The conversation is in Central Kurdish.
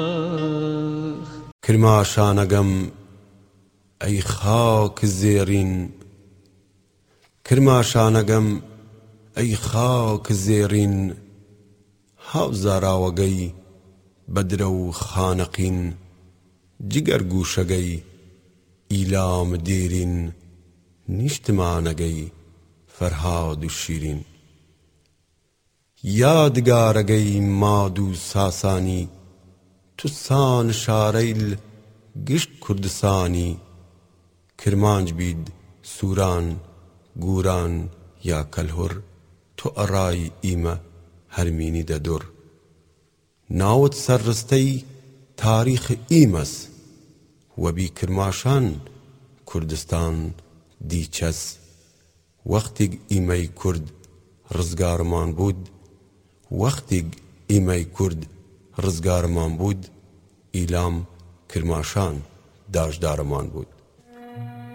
کرماشانەگەم ئەی خاک زێڕین، کرماشانەگەم ئەی خاک زێڕین، هاوزاراوەگەی بەدرە و خانەقین، جگەر گوشەگەی ئیلام دێرین، نیشتمانەگەی فەرهاد و شیرین. یادگارەگەی ماد و ساسانی، توسان شارەیل گشت کوردستانی، کرمانج بید سووران گوران یا کەلهوڕ، تۆ ئەڕای ئیمە هەرمینی دەدوڕ. ناوت سەرڕستەی تاریخ ئیمەس، وەبی کرماشان کوردستان دیچەس. وەختێک ئیمەی کورد ڕزگارمان بوود، وەختێک ئیمەی کورد ڕزگارمان بوود، ئیلام کرماشان داژدارمان بود.